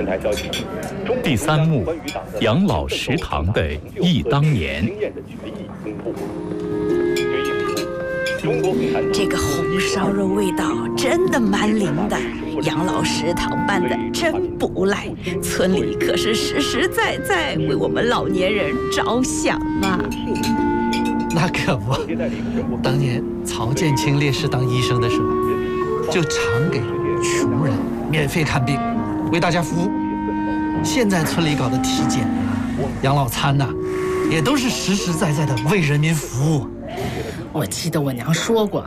本台消息， 第3幕，养老食堂的忆当年。 这个红烧肉味道真的蛮灵的，养老食堂办的真不赖，村里可是实实在在为我们老年人着想啊。 那可不，当年曹建清烈士当医生的时候，就常给穷人免费看病，为大家服务。现在村里搞的体检养老餐也都是实实在在的为人民服务。 我记得我娘说过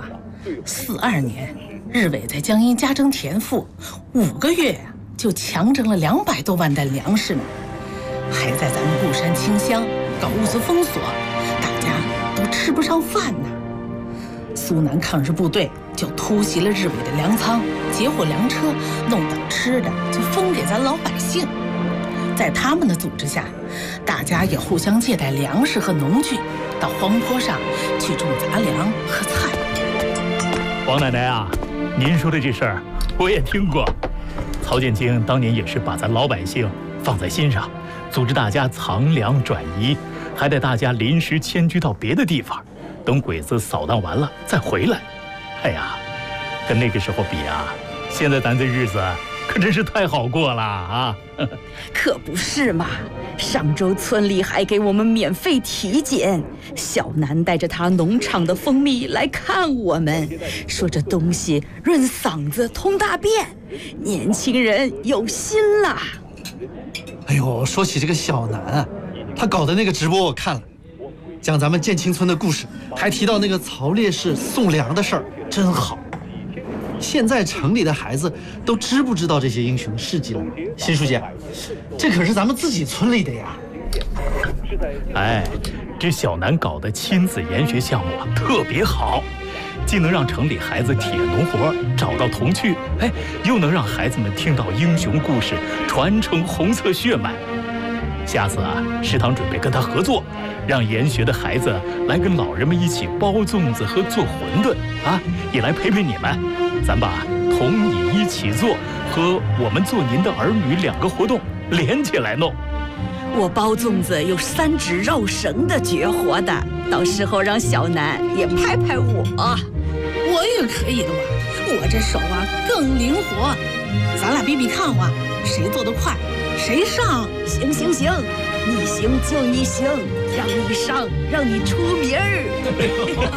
，42年，日伪在江阴加征田赋，5个月就强征了200多万担粮食呢，还在咱们固山清乡搞物资封锁，大家都吃不上饭呢。苏南抗日部队就突袭了日伪的粮仓，截获粮车，弄到吃的就分给咱老百姓。在他们的组织下，大家也互相借贷粮食和农具，到荒坡上去种杂粮和菜。 王奶奶啊，您说的这事儿我也听过。曹建清当年也是把咱老百姓放在心上，组织大家藏粮转移，还带大家临时迁居到别的地方，等鬼子扫荡完了再回来。哎呀，跟那个时候比现在咱这日子可真是太好过了啊！ 可不是嘛，上周村里还给我们免费体检，小南带着他农场的蜂蜜来看我们，说这东西润嗓子通大便，年轻人有心啦。 哎呦，说起这个小南他搞的那个直播我看了，讲咱们建清村的故事，还提到那个曹烈士送粮的事儿，真好。现在城里的孩子都知不知道这些英雄事迹了？辛书记，这可是咱们自己村里的呀。 哎，这小南搞的亲子研学项目特别好，既能让城里孩子体验农活，找到童趣，又能让孩子们听到英雄故事，传承红色血脉。下次食堂准备跟他合作，让研学的孩子来跟老人们一起包粽子和做馄饨也来陪陪你们。咱把同你一起做和我们做您的儿女2个活动连起来弄。 我包粽子有3指肉绳的绝活的，到时候让小南也拍拍我。 我也可以的嘛，我这手更灵活，咱俩比比看谁做得快谁上。 行，你行就你行，让你上，让你出名儿。